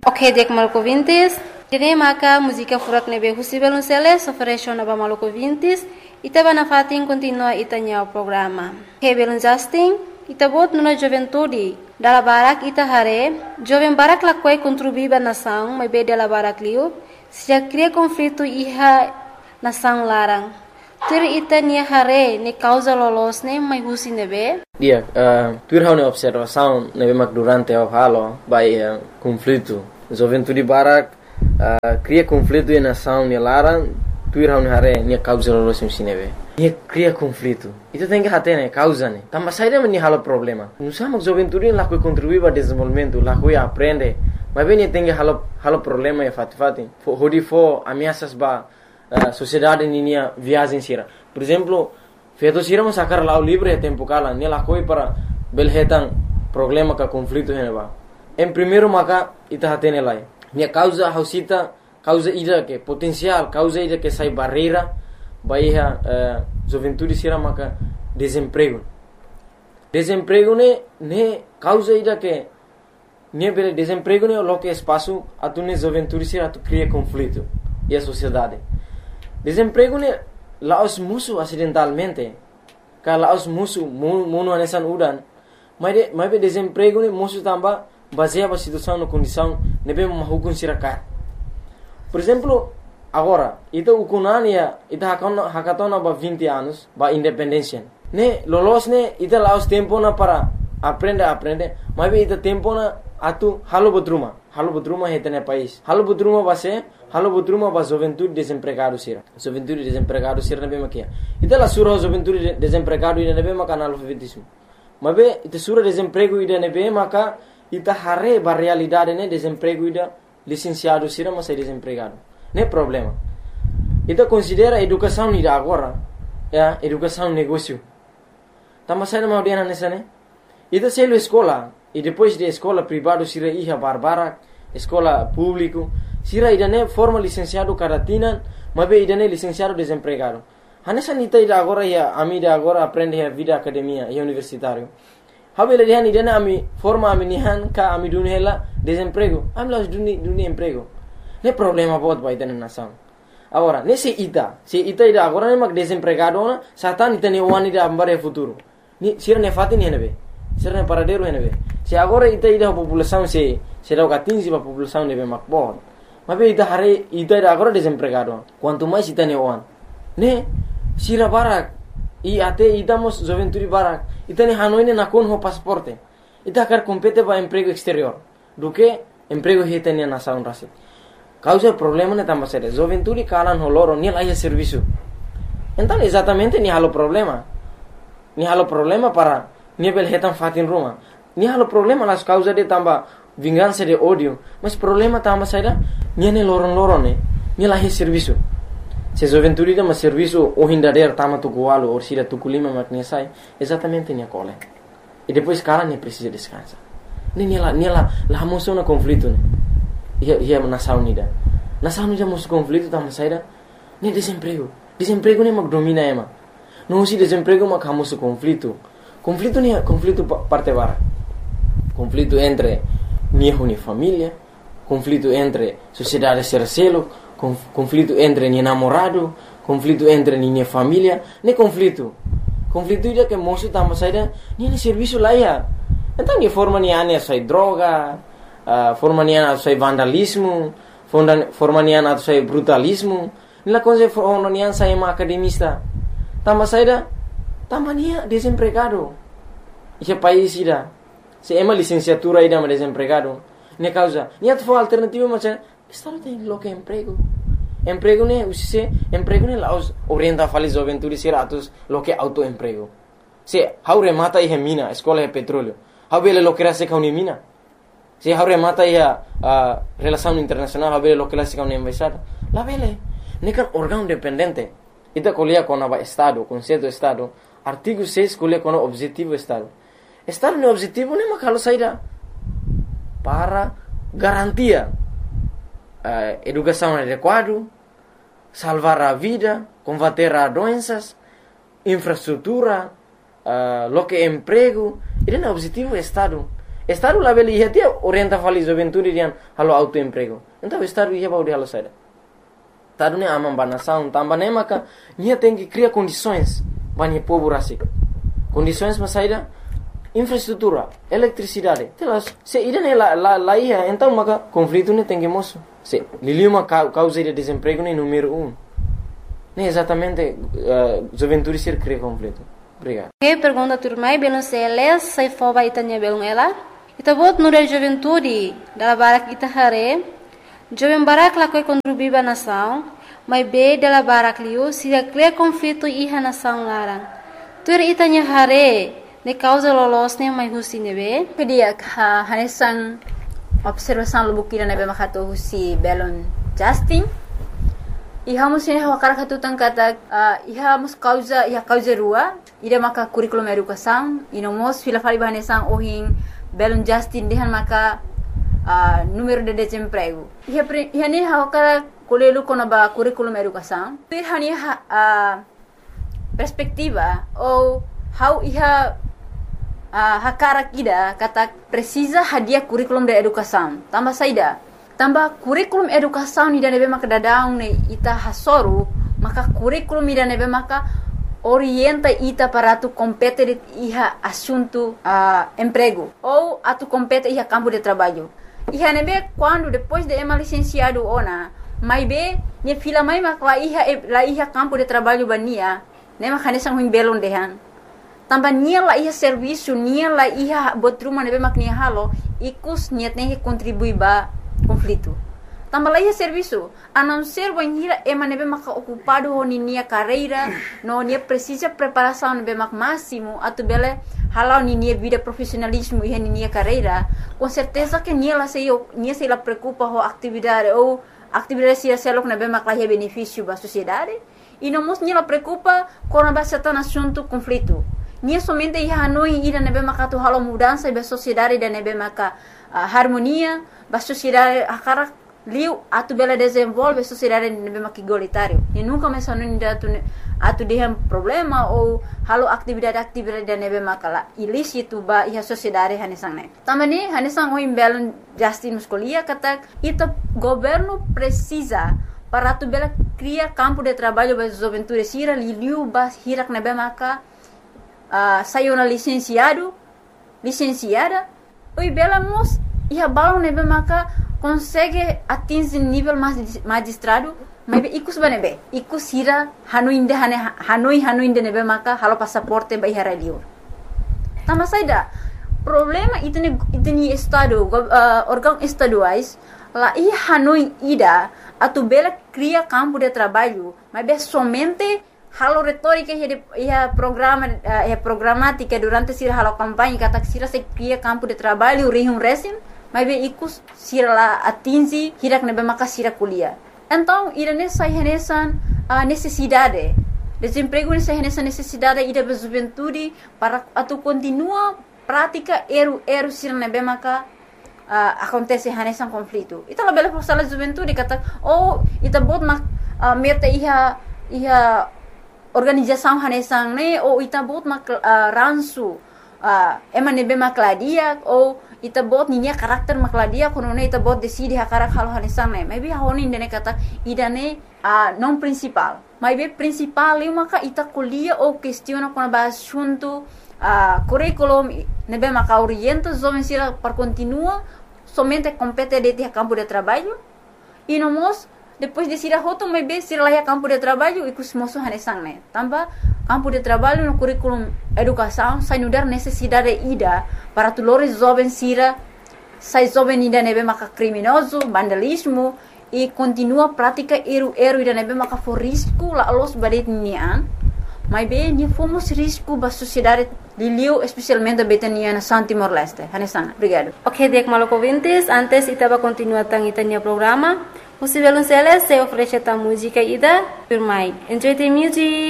Ok, dek Maluco Vintes. Dene maka música furak nebe Husi Belunceles oferece naba Maluco Vintes. Ita bana fatin continua itanya o programa. Ok, Belun Justin. Ita bot nuna juventude. Dala barak ita hare. Jovem barak lakwai contribuiba nação, mas be dala barak liu. Se já cria conflito iha nação larang. Tur ita nia hare ni causa lolos ne mai Husi nebe. Dia, tur hau ne observação nebe mak durante o halo by conflito. Juventude barak cria conflito e nação ne larang. Tur hau ne hare ni causa lolos nebe. Ni cria conflito. Itu tem que hate ne causa ne. Tamba saída ni halo problema. Nusama juventude lá que contribui para desenvolvimento, lá que aprende. Mas bem tem que halo problema e fati. Hodi fo ameaças ba sociedade ninia viagem sira. Por exemplo, feito sira mas sacar lá o livre é tempo cala, ne lá coi para belhetan problema ka conflito ne ba. Em primeiro maka ita hate ne lai. Ni causa hausita causa ida que potencial, causa ida que sai barreira baia juventude sira maka desemprego. Desemprego ne causa ida que ne bele desemprego ne lo que espaço atune juventude sira tu cria conflito e a sociedade. Desemprego ne laos musu acidentalmente. Ka laos musu mono anesan udan. Mas be desemprego ne musu tamba baseia ba situação no condição ne be mahukun sira ka. Por exemplo, agora, ita ukunania, ita hakatona ba 20 anos, ba independência. Ne, lolos ne, ita laos tempo na para aprende, mas be ita tempo na atu halo bodruma heta ne país. Halo bodruma ba juventude desempregado sira. Juventude desempregado sira ne be makia. Ita la sura juventude desempregado ida ne be maka analfabetismo. Mas be ita sura desemprego ida ne be maka ita hare ba realidade ne desemprego ida licenciado sira mas é desempregado. Ne problema. Ita considera educação ida agora, educação negócio. Tama saída mau dia nessa ne. Ita selo escola e depois de escola privado sira iha barbara, escola público, sira ida ne forma licenciado karatina, mas be ida ne licenciado desempregado. Hanessa nita ida agora ia amida agora aprende a vida academia e universitário. Habela dihan ida ne ami forma ami nihan ka ami dunhela desemprego. Ami las duni emprego. Ne problema bot ba ida ne nação. Agora, se ita ida agora ne mak desempregado na satan ita ne wani da ambare futuro. Ni sira ne fati ne nebe. Sira ne paradero ne nebe. Se agora ita ida população se dá 15 pa população nebe mak bot. Mas be ita hare ita ida agora desempregado. Quanto mais ita ne wan. Ne sira barak e até idamos juventude barak. Ita ne hanoi ne nakon ho pasaporte. Ita quer compete ba emprego exterior. Do que emprego hita ne nação rasi. Causa problema ne tamba sere. Juventude kalan ho loro ni laia serviço. Então exatamente ni halo problema. Ni halo problema para ni bel hetan fatin Roma. Ni halo problema las causa de tamba vingança de ódio. Mas problema tamba saída ni ne loron ne. Ni laia serviço. Se juventude de mas serviço o hindader tama tu gualo ou sira tu culima makne sai. Exatamente ni cole. E depois cara ne precisa descansar. Ni la moção na conflito ne. Ia nação unida. Nação unida moço conflito tama saída. Ni desemprego. Desemprego ne mag domina ema. Não se desemprego mag hamoso conflito. Conflito ni conflito parte bara. Conflito entre ni família, conflito entre sociedade sercelo, conflito entre ni namorado, conflito entre ni família, ne conflito. Conflito ida que moço tama saída ni serviço lá ia. Então ni forma ni ane sai droga, forma ni ane sai vandalismo, forma ni ane sai brutalismo. Nila coisa forma ni ane sai uma academista. Tama saída, tama ni desempregado. Esse país ida, se ema licenciatura ida mas desempregado. Ne causa, ni atu for alternativa mas estado tem lo que emprego. Emprego ne usise, emprego ne laos orienta fali juventude siratus lo que autoemprego. Se haure mata e mina, escola e petróleo. Habele lo que era se kauni mina. Se haure mata e relação internacional, habele lo que era se kauni embaixada. La vele, ne kan órgão dependente. Ita colia com o Estado, conceito do Estado. Artigo 6 colia com o objetivo do Estado. Estado no objetivo nem makalo saída para garantia educação adequada, salvar a vida, combater as doenças, infraestrutura, lo que é emprego. Ele é o objetivo do Estado. Estado lá beli ia dia orienta fali juventude dian halo autoemprego. Então estado ia bau de halo saida. Estado ne amam banação, tambah ne maka nia tem que criar condições bani povo rasik. Condições mas saida infraestrutura, eletricidade. Telas, se ida ne lá ia, então maka conflito ne tem que moço. Se liliu uma causa de desemprego ne número 1. Ne exatamente juventude ser cria conflito. Obrigado. Que pergunta turmai belum seles sai foba itanya belum ela. Ita bot nura juventude dala barak ita hare. Jovem barak la koi contribuir ba nação, mas be dala barak liu se cria conflito iha nação larang. Tur itanya hare ne causa lolos ne mai husi nebe. Kedia hanesang observação lubukira nebe makato husi belon Justin. Iha musin hawakara katutan kata iha mus causa rua ida maka curriculum educação inomos fila fali bahanesang ohin belon Justin dehan maka número de desemprego. Iha ni hawakara kolelu konaba curriculum educação. Iha ni perspectiva ou how iha hakara kida kata precisa hadiah curriculum de educação. Tambah saida. Tambah curriculum educação ni nebe maka dadaung ne ita hasoru maka curriculum ni nebe maka orienta ita para tu compete iha assunto emprego ou atu compete iha campo de trabalho. Iha nebe quando depois de ema licenciado ona mai be ni fila mai maka iha campo de trabalho bania ne maka nesang huing belon dehan. Tambah nia la iha serviço nia la iha botruma nebe mak nia halo ikus niat ne contribui ba conflito. Tambah lagi serviço, a não ser banhira ema nebe maka ocupado honi nia carreira, no nia precisa preparação nebe mak máximo, atu bele halau ni nia vida profissionalismo e nia carreira, com certeza que nia se la preocupa ho atividade ou atividade se selok nebe mak lahi benefício ba sociedade, e não mos nia la preocupa com a certain assunto conflito. Nia somente ia hanoi ida nebe maka tu halau mudança ba sociedade da nebe maka harmonia ba sociedade akara liu atu bela desenvolve sociedade nebe maka igualitário e nunca mais hanoi atu dehem problema ou halau atividade da nebe maka la ilícito ba ia sociedade hanesang ne tamani hanesang o imbelon Justin muscolia kata ita governo precisa para tu bela criar campo de trabalho ba juventude sira liu ba hirak nebe maka saiu na licenciada, oi bela mos ia balão nebe maka consegue atingir nível magistrado, mas ikus banebe, ikus hira hanoi inde nebe maka halo passaporte ba ihara liur. Tambah saida problema itni estado órgão estaduais lá ia hanoi ida atu bela cria campo de trabalho, mas somente halo retórica ia programática durante sira halo campanha kata sira se cria campo de trabalho rihum resim mas ikus sira la atingi hirak nebe maka sira kuliah. Então irane sai hanesan necessidade desemprego ne sai hanesan necessidade ida ba juventude para atu continua prática eru sira nebe maka acontece hanesan conflito. Ita la bela forsala juventude kata ita bot mak meta iha organização hanesang ne ou ita bot mak ransu ema nebe makladia ou ita bot ninya karakter makladia kono ne ita bot decide hakarak halo hanesang ne maybe honi ndene kata idane non principal maybe principal eu maka ita kuliah ou questiona kono ba assunto curriculum nebe maka orienta jovem sira para continua somente compete de campo de trabalho e nomos depois de sira hoto mai be sira laia campo de trabalho e kus moso hanesang ne tambah campo de trabalho no curriculum educação sai nudar necessidade ida para tulores jovem sira sai jovem ida nebe maka criminoso vandalismo e continua prática eru ida nebe maka for risco la los badet nian mai be ni fomos risco ba sociedade liliu especialmente betania na San Timor Leste hanesang obrigado. Ok, Diek Maloko Vintis, antes itaba continua tang itanya programa. Musivelun Celes se oferece ta música ida, firmai. Enjoy the music.